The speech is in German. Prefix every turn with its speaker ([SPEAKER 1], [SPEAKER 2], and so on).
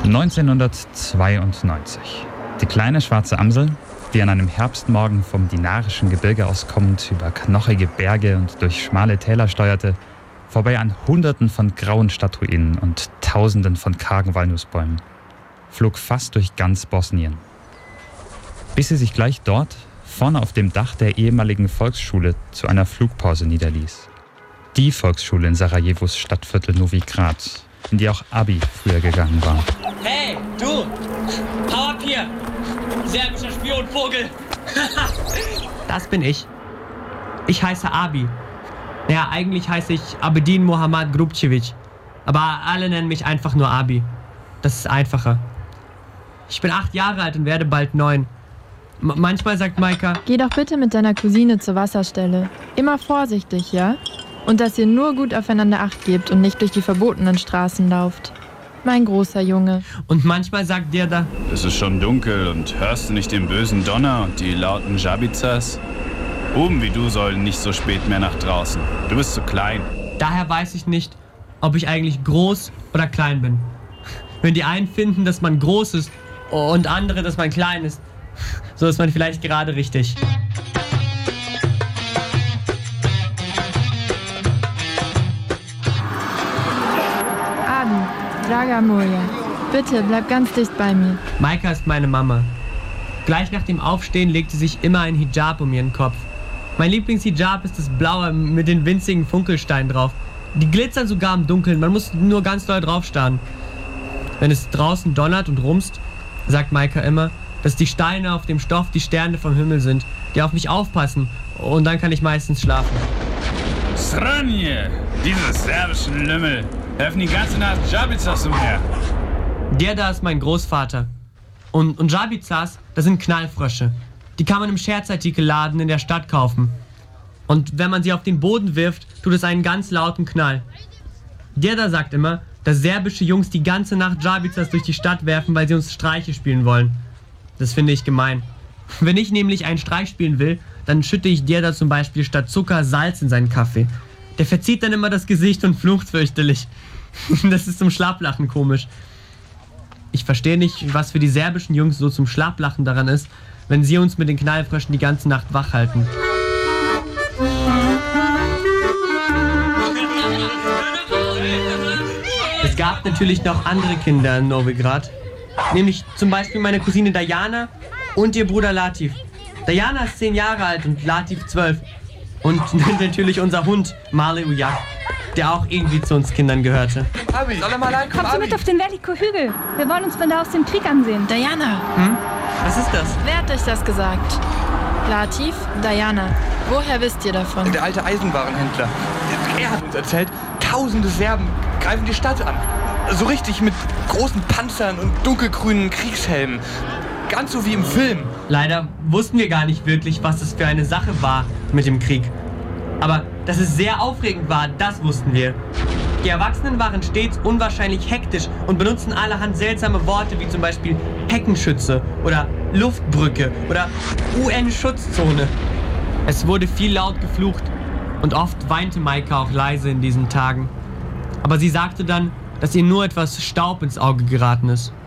[SPEAKER 1] 1992. Die kleine schwarze Amsel, die an einem Herbstmorgen vom dinarischen Gebirge aus kommend über knochige Berge und durch schmale Täler steuerte, vorbei an Hunderten von grauen Statuinen und Tausenden von kargen Walnussbäumen, flog fast durch ganz Bosnien. Bis sie sich gleich dort, vorne auf dem Dach der ehemaligen Volksschule, zu einer Flugpause niederließ. Die Volksschule in Sarajevos Stadtviertel Novi Grad, in die auch Abi früher gegangen war.
[SPEAKER 2] Hey, du! Hau ab hier! Serbischer Spionvogel!
[SPEAKER 3] Das bin ich. Ich heiße Abi. Naja, eigentlich heiße ich Abedin Mohammad Grubcevic. Aber alle nennen mich einfach nur Abi. Das ist einfacher. Ich bin 8 Jahre alt und werde bald 9. Manchmal sagt Maika:
[SPEAKER 4] Geh doch bitte mit deiner Cousine zur Wasserstelle. Immer vorsichtig, ja? Und dass ihr nur gut aufeinander Acht gebt und nicht durch die verbotenen Straßen lauft. Mein großer Junge.
[SPEAKER 3] Und manchmal sagt der da:
[SPEAKER 5] Es ist schon dunkel und hörst du nicht den bösen Donner und die lauten Jabizas? Buben wie du sollen nicht so spät mehr nach draußen. Du bist zu klein.
[SPEAKER 3] Daher weiß ich nicht, ob ich eigentlich groß oder klein bin. Wenn die einen finden, dass man groß ist und andere, dass man klein ist, so ist man vielleicht gerade richtig.
[SPEAKER 4] Abi, Draga Moja, bitte bleib ganz dicht bei mir.
[SPEAKER 3] Maika ist meine Mama. Gleich nach dem Aufstehen legt sie sich immer ein Hijab um ihren Kopf. Mein Lieblingshijab ist das blaue mit den winzigen Funkelsteinen drauf. Die glitzern sogar im Dunkeln, man muss nur ganz doll drauf starren. Wenn es draußen donnert und rumst, sagt Maika immer, dass die Steine auf dem Stoff die Sterne vom Himmel sind, die auf mich aufpassen, und dann kann ich meistens schlafen.
[SPEAKER 5] Sranje, diese serbischen Lümmel, helfen die ganze Nacht Jabizas umher.
[SPEAKER 3] Der da ist mein Großvater. Und Jabizas, das sind Knallfrösche. Die kann man im Scherzartikelladen in der Stadt kaufen. Und wenn man sie auf den Boden wirft, tut es einen ganz lauten Knall. Der da sagt immer, dass serbische Jungs die ganze Nacht Jabizas durch die Stadt werfen, weil sie uns Streiche spielen wollen. Das finde ich gemein. Wenn ich nämlich einen Streich spielen will, dann schütte ich der da zum Beispiel statt Zucker Salz in seinen Kaffee. Der verzieht dann immer das Gesicht und flucht fürchterlich. Das ist zum Schlapplachen komisch. Ich verstehe nicht, was für die serbischen Jungs so zum Schlapplachen daran ist, wenn sie uns mit den Knallfröschen die ganze Nacht wach halten. Es gab natürlich noch andere Kinder in Novigrad, nämlich zum Beispiel meine Cousine Diana und ihr Bruder Latif. Diana ist 10 Jahre alt und Latif 12. Und natürlich unser Hund Marley Ujak, der auch irgendwie zu uns Kindern gehörte.
[SPEAKER 6] Abi, soll er mal reinkommen?
[SPEAKER 7] Kommst du mit auf den Veliko-Hügel? Wir wollen uns von da aus den Krieg ansehen.
[SPEAKER 4] Diana,
[SPEAKER 3] Was ist das?
[SPEAKER 4] wer hat euch das gesagt? Latif, Diana, woher wisst ihr davon?
[SPEAKER 6] Der alte Eisenwarenhändler. Er hat uns erzählt, tausende Serben greifen die Stadt an. So richtig mit großen Panzern und dunkelgrünen Kriegshelmen. Ganz so wie im Film.
[SPEAKER 3] Leider wussten wir gar nicht wirklich, was es für eine Sache war mit dem Krieg. Aber dass es sehr aufregend war, das wussten wir. Die Erwachsenen waren stets unwahrscheinlich hektisch und benutzten allerhand seltsame Worte wie zum Beispiel Heckenschütze oder Luftbrücke oder UN-Schutzzone. Es wurde viel laut geflucht und oft weinte Maika auch leise in diesen Tagen. Aber sie sagte dann, dass ihr nur etwas Staub ins Auge geraten ist.